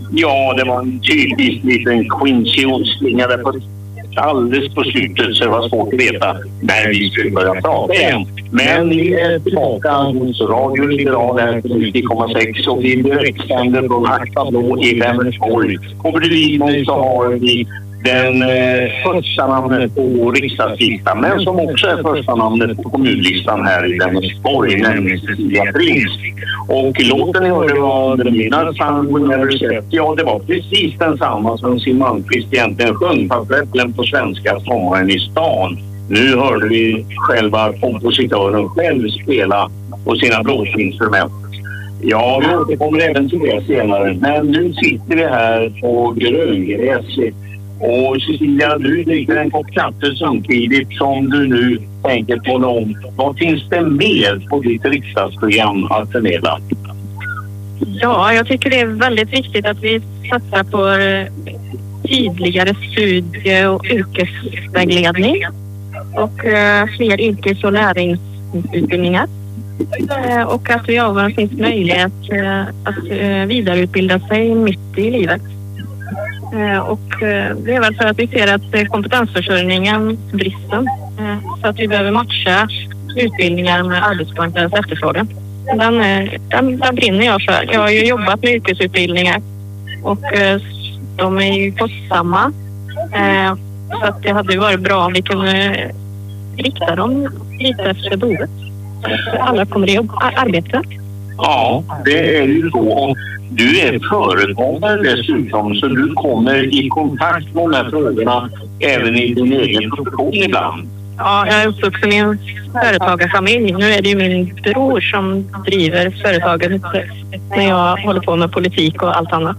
Ja, det var en typisk liten quincy-otslinga där på alldeles på slutet, så det var svårt att veta när vi skulle börja prata igen. Men vi är tillbaka hos Radio Liberal här på 90,6 och vi direktsänder från Akta Blå i Vänersborg. Och bredvid mig så har vi den första namnet på riksdagslistan, men som också är första namnet på kommunlistan här i Vänersborg, nämligen Cecilia Prins. Och låten ni hörde var The Midnight Sun We Never Set. Ja, det var precis densamma som Siw Malmkvist egentligen sjöng, fast rätten på svenska Sommaren i stan. Nu hörde vi själva kompositören själv spela på sina blåsinstrument. Ja, vi återkommer även till det senare. Men nu sitter vi här på gröngräs. Och Cecilia, du dricker en kopp kaffe samtidigt som du nu tänker på om. Vad finns det mer på ditt riksdagsprogram att förmedla? Ja, jag tycker det är väldigt viktigt att vi satsar på tydligare studie- och yrkesvägledning och fler yrkes- och lärlingsutbildningar. Och att vi även finns möjlighet att vidareutbilda sig mitt i livet. Och det är väl för att vi ser att kompetensförsörjningen bristen, så att vi behöver matcha utbildningar med arbetsmarknadens efterfrågan. Den brinner jag för. Jag har ju jobbat med yrkesutbildningar och de är ju kostsamma, så att det hade varit bra om vi kunde rikta dem lite efter behovet. Alla kommer i arbete. Ja, det är ju så. Du är företagare dessutom, så du kommer i kontakt med de här frågorna även i din egen profession ibland. Ja, jag är uppvuxen i en företagarfamilj. Nu är det ju min bror som driver företaget när jag håller på med politik och allt annat.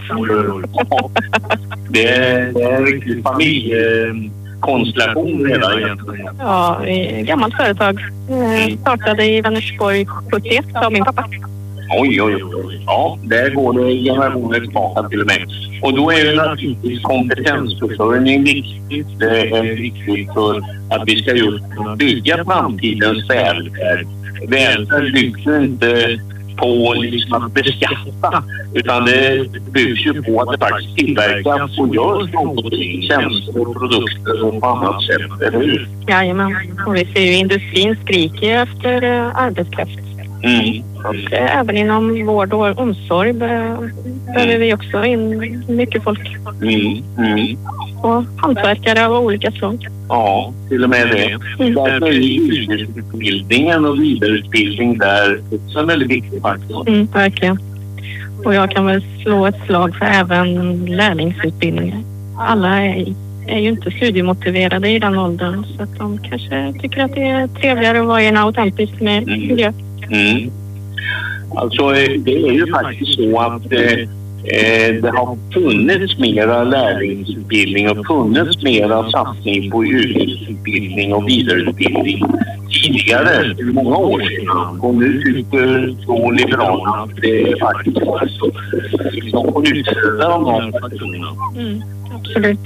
Det är en riktig familjekonstellation redan egentligen. Ja, gammalt företag. Startade i Vänersborg 71 av min pappa. Oj. Ja, där går det generationer tillbaka till och med. Och då är det naturligtvis kompetensförsörjning viktigt. Det är viktigt för att vi ska just bygga framtidens välfärd. Välfärd byggs inte på liksom att beskatta, utan det byggs ju på att det faktiskt tillverkas och görs någonting, tjänster och produkter och på annat sätt, eller hur? Jajamän, och vi ser ju industrin skriker efter arbetskraft. Och även inom vård och omsorg behöver vi också in mycket folk. Och hantverkare av olika slag. Ja, till och med det. Därför är yrkesutbildningen och vidareutbildning där också en väldigt viktig faktor. Verkligen. Och jag kan väl slå ett slag för även lärlingsutbildningar. Alla är ju inte studiemotiverade i den åldern, så att de kanske tycker att det är trevligare att vara i en autentisk miljö. Alltså det är ju faktiskt så att det har funnits mera lärlingsutbildning och funnits mera satsning på yrkesutbildning och vidareutbildning tidigare, många år sedan. Och nu tycker så Liberalerna att det är faktiskt så. De får utsätta de här faktorerna. Absolut.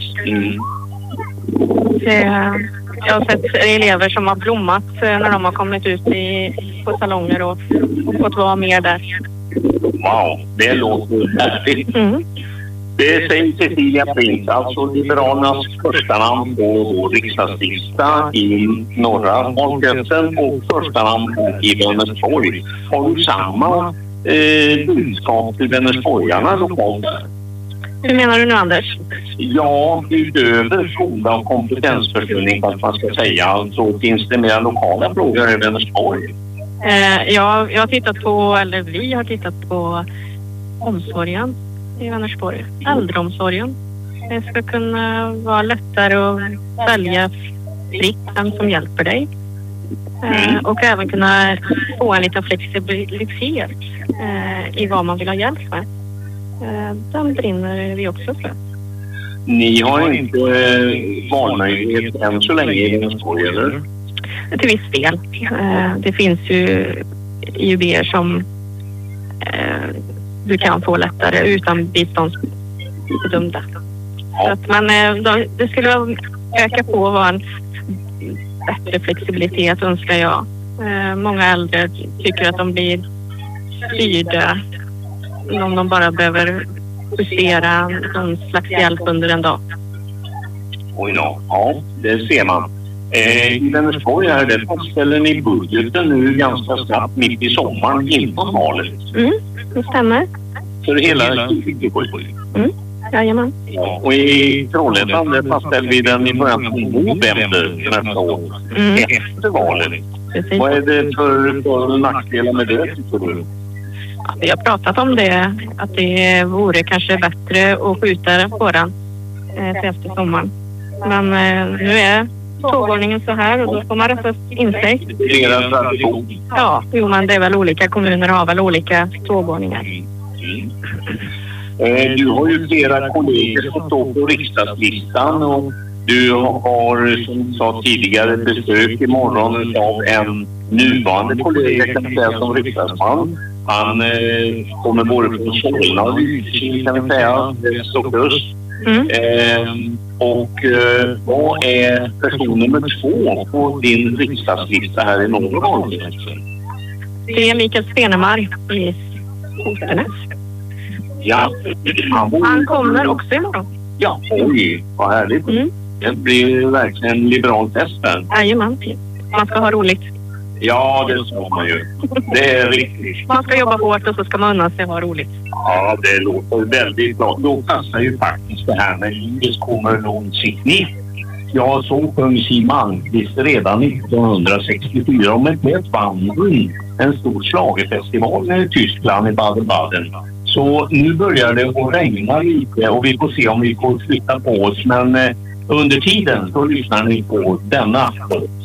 Jag har sett elever som har blommat när de har kommit ut på salonger och fått vara mer där. Wow, det låter häftigt. Det säger Cecilia Prins, alltså Liberalernas första namn på riksdagslista i norra valkretsen och första namn i Vänersborg. Har du samma budskap till Vänersborgarna lokalt? Hur menar du nu, Anders? Ja, utöver skola och kompetensförsörjning, att man ska säga, så finns det mer lokala frågor i Vänersborg. Jag har tittat på, eller vi har tittat på omsorgen i Vänersborg. Äldreomsorgen. Det ska kunna vara lättare att välja fritt vem som hjälper dig. Och även kunna få en liten flexibilitet i vad man vill ha hjälp med. Den brinner vi också för. Ni har inte valmöjlighet än så länge i Vänersborg, eller? Till viss del. Det finns ju IUB som du kan få lättare utan biståndsbedömda. Men det skulle öka på och vara en bättre flexibilitet, önskar jag. Många äldre tycker att de blir styrda om de bara behöver justera någon slags hjälp under en dag. Oj då. Ja, det ser man. I Vänersborg här, det fastställer ni budgeten nu ganska snabbt mitt i sommaren innan valet. Det stämmer. För hela 2027. Jajamän. Ja, och i Trollhättan där fastställer vi den i början av november nästa år. Efter valet. Precis. Vad är det för nackdelar med det, tycker du? Ja, vi har pratat om det, att det vore kanske bättre att skjuta på den till efter sommaren. Men nu är tågordningen så här och då får man rätta in sig. Ja, jo, men det är väl olika kommuner har väl olika tågordningar. Du har ju flera kollegor som står på riksdagslistan och du har, som jag sa tidigare, besök imorgon av en nuvarande kollega kan säga som riksdagsman. Han kommer både från Solna och Lysekil kan vi säga, Stockholm. Och vad är person nummer 2 på din riksdagslista här i Norrland? Det är Mikael Stenemark i Hotenäs. Ja, han kommer också imorgon. Ja, oj, vad härligt. Det blir verkligen en liberal fest där. Jajamän, man ska ha roligt. Ja, det ska man ju. Det är riktigt. Man ska jobba hårt och så ska man unna sig ha roligt. Ja, det låter väldigt bra. Då passar ju faktiskt det här med livet kommer långsiktigt nytt. Ja, så sjöng Siw Malmkvist redan 1964 om ett band, en stor schlagerfestival i Tyskland i Baden-Baden. Så nu börjar det att regna lite och vi får se om vi får flytta på oss. Men under tiden så lyssnar ni på denna.